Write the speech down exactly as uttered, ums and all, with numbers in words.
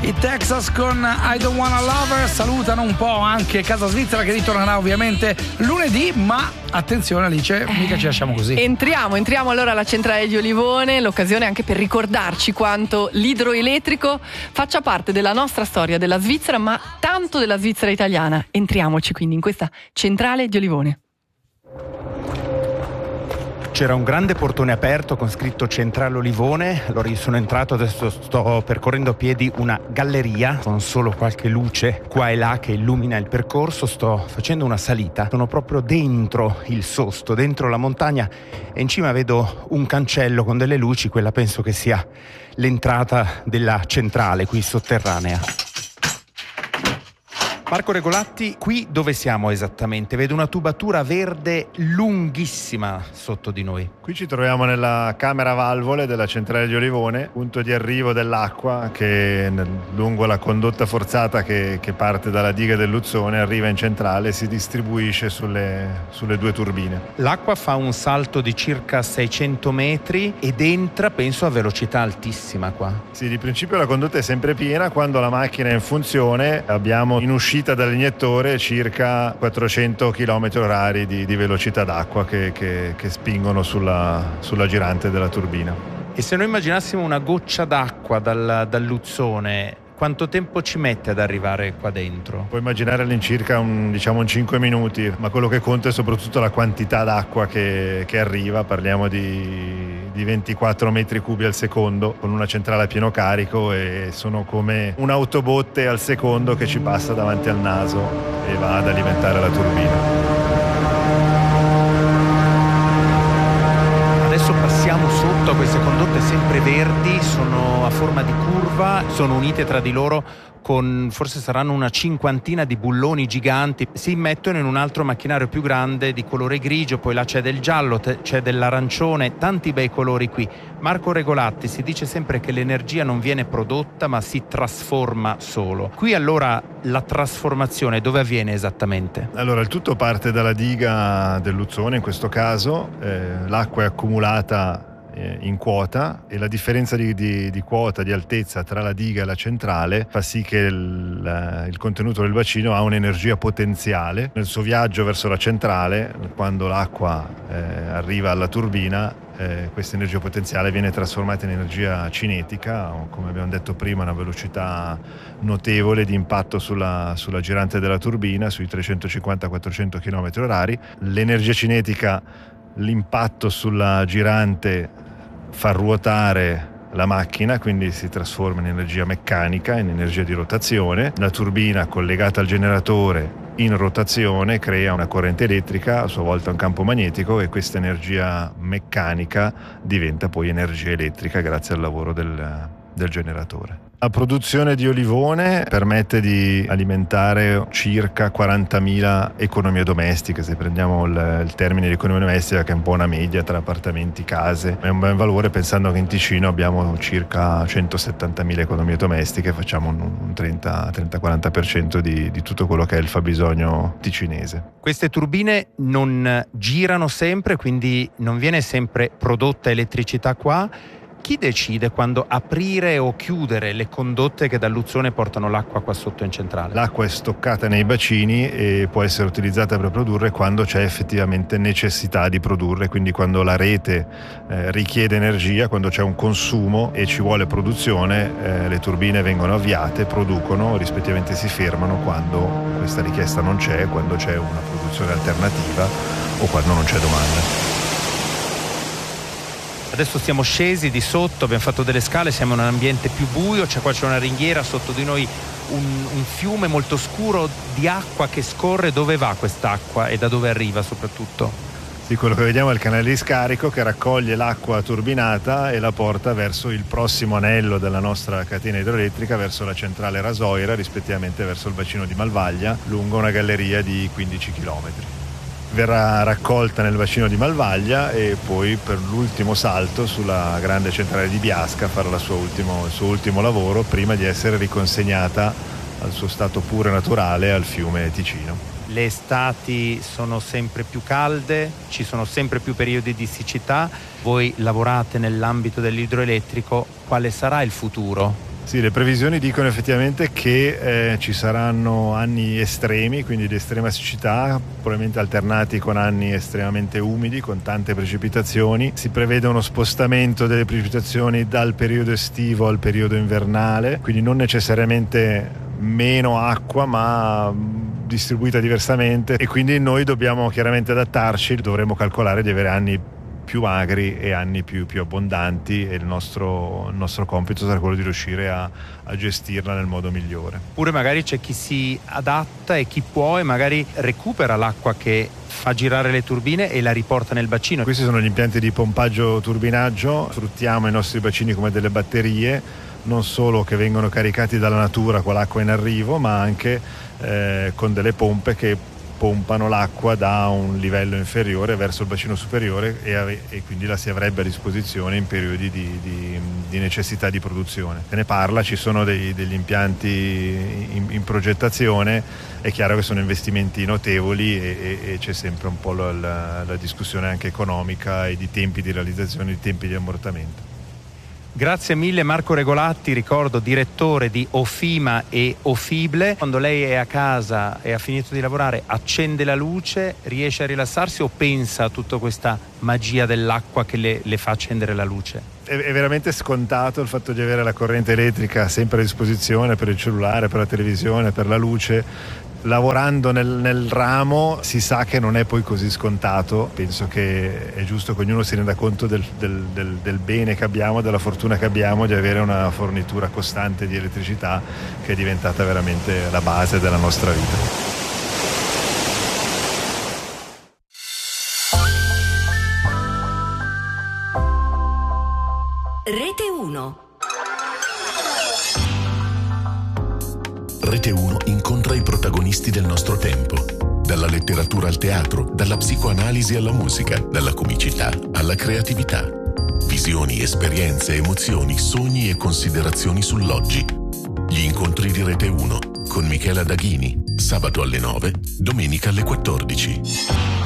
I Texas con I Don't Wanna Love Her salutano un po' anche Casa Svizzera, che ritornerà ovviamente lunedì, ma attenzione Alice, mica ci lasciamo così. Entriamo, entriamo allora alla centrale di Olivone, l'occasione anche per ricordarci quanto l'idroelettrico faccia parte della nostra storia, della Svizzera, ma tanto della Svizzera italiana. Entriamoci quindi in questa centrale di Olivone. C'era un grande portone aperto con scritto Centrale Olivone. Allora io sono entrato, adesso sto percorrendo a piedi una galleria con solo qualche luce qua e là che illumina il percorso. Sto facendo una salita, sono proprio dentro il Sosto, dentro la montagna, e in cima vedo un cancello con delle luci. Quella penso che sia l'entrata della centrale qui sotterranea. Marco Regolatti, qui dove siamo esattamente? Vedo una tubatura verde lunghissima sotto di noi. Qui ci troviamo nella camera valvole della centrale di Olivone, punto di arrivo dell'acqua che lungo la condotta forzata che, che parte dalla diga del Luzzone arriva in centrale e si distribuisce sulle, sulle due turbine. L'acqua fa un salto di circa seicento metri ed entra, penso, a velocità altissima qua. Sì, di principio la condotta è sempre piena. Quando la macchina è in funzione abbiamo in uscita dall'iniettore circa quattrocento chilometri orari di, di velocità d'acqua che, che, che spingono sulla, sulla girante della turbina. E se noi immaginassimo una goccia d'acqua dal, dal Luzzone, quanto tempo ci mette ad arrivare qua dentro? Puoi immaginare all'incirca un, diciamo un cinque minuti, ma quello che conta è soprattutto la quantità d'acqua che, che arriva. Parliamo di, di ventiquattro metri cubi al secondo con una centrale a pieno carico, e sono come un'autobotte al secondo che ci passa davanti al naso e va ad alimentare la turbina. Adesso passiamo sotto a queste condotte sempre verdi, sono a forma di curva, sono unite tra di loro con forse saranno una cinquantina di bulloni giganti, si immettono in un altro macchinario più grande di colore grigio, poi là c'è del giallo, c'è dell'arancione, tanti bei colori qui. Marco Regolatti, si dice sempre che l'energia non viene prodotta ma si trasforma solo. Qui allora la trasformazione dove avviene esattamente? Allora il tutto parte dalla diga del Luzzone in questo caso, eh, l'acqua è accumulata in quota e la differenza di, di, di quota, di altezza tra la diga e la centrale fa sì che il, il contenuto del bacino ha un'energia potenziale. Nel suo viaggio verso la centrale, quando l'acqua eh, arriva alla turbina, eh, questa energia potenziale viene trasformata in energia cinetica, o, come abbiamo detto prima, una velocità notevole di impatto sulla, sulla girante della turbina, sui trecentocinquanta quattrocento chilometri orari. L'energia cinetica, l'impatto sulla girante fa ruotare la macchina, quindi si trasforma in energia meccanica, in energia di rotazione. La turbina collegata al generatore in rotazione crea una corrente elettrica, a sua volta un campo magnetico, e questa energia meccanica diventa poi energia elettrica grazie al lavoro del, del generatore. La produzione di Olivone permette di alimentare circa quarantamila economie domestiche. Se prendiamo il, il termine di economia domestica, che è un po' una media tra appartamenti, case, è un ben valore, pensando che in Ticino abbiamo circa centosettantamila economie domestiche, facciamo un, un trenta quaranta per cento di, di tutto quello che è il fabbisogno ticinese. Queste turbine non girano sempre, quindi non viene sempre prodotta elettricità qua. Chi decide quando aprire o chiudere le condotte che dal Luzzone portano l'acqua qua sotto in centrale? L'acqua è stoccata nei bacini e può essere utilizzata per produrre quando c'è effettivamente necessità di produrre, quindi quando la rete eh, richiede energia, quando c'è un consumo e ci vuole produzione, eh, le turbine vengono avviate, producono, rispettivamente si fermano quando questa richiesta non c'è, quando c'è una produzione alternativa o quando non c'è domanda. Adesso siamo scesi di sotto, abbiamo fatto delle scale, siamo in un ambiente più buio, c'è qua c'è una ringhiera, sotto di noi un, un fiume molto scuro di acqua che scorre. Dove va quest'acqua e da dove arriva soprattutto? Sì, quello che vediamo è il canale di scarico che raccoglie l'acqua turbinata e la porta verso il prossimo anello della nostra catena idroelettrica, verso la centrale Rasoira, rispettivamente verso il bacino di Malvaglia, lungo una galleria di quindici chilometri. Verrà raccolta nel bacino di Malvaglia e poi per l'ultimo salto sulla grande centrale di Biasca farà la sua ultimo, il suo ultimo lavoro prima di essere riconsegnata al suo stato puro e naturale al fiume Ticino. Le estati sono sempre più calde, ci sono sempre più periodi di siccità. Voi lavorate nell'ambito dell'idroelettrico, quale sarà il futuro? Sì, le previsioni dicono effettivamente che eh, ci saranno anni estremi, quindi di estrema siccità, probabilmente alternati con anni estremamente umidi, con tante precipitazioni. Si prevede uno spostamento delle precipitazioni dal periodo estivo al periodo invernale, quindi non necessariamente meno acqua, ma distribuita diversamente, e quindi noi dobbiamo chiaramente adattarci, dovremo calcolare di avere anni più magri e anni più, più abbondanti, e il nostro, il nostro compito sarà quello di riuscire a, a gestirla nel modo migliore. Oppure magari c'è chi si adatta e chi può e magari recupera l'acqua che fa girare le turbine e la riporta nel bacino. Questi sono gli impianti di pompaggio turbinaggio, sfruttiamo i nostri bacini come delle batterie, non solo che vengono caricati dalla natura con l'acqua in arrivo, ma anche eh, con delle pompe che pompano l'acqua da un livello inferiore verso il bacino superiore, e, ave- e quindi la si avrebbe a disposizione in periodi di, di, di necessità di produzione. Se ne parla, ci sono dei, degli impianti in, in progettazione, è chiaro che sono investimenti notevoli e, e, e c'è sempre un po' la, la, la discussione anche economica e di tempi di realizzazione, di tempi di ammortamento. Grazie mille Marco Regolatti, ricordo direttore di Ofima e Ofible. Quando lei è a casa e ha finito di lavorare, accende la luce, riesce a rilassarsi o pensa a tutta questa magia dell'acqua che le, le fa accendere la luce? È, è veramente scontato il fatto di avere la corrente elettrica sempre a disposizione per il cellulare, per la televisione, per la luce. Lavorando nel, nel ramo si sa che non è poi così scontato. Penso che è giusto che ognuno si renda conto del, del, del, del bene che abbiamo, della fortuna che abbiamo di avere una fornitura costante di elettricità che è diventata veramente la base della nostra vita. Rete uno. Rete uno incontra i protagonisti del nostro tempo. Dalla letteratura al teatro, dalla psicoanalisi alla musica, dalla comicità alla creatività. Visioni, esperienze, emozioni, sogni e considerazioni sull'oggi. Gli incontri di Rete uno con Michela Daghini, sabato alle nove, domenica alle quattordici.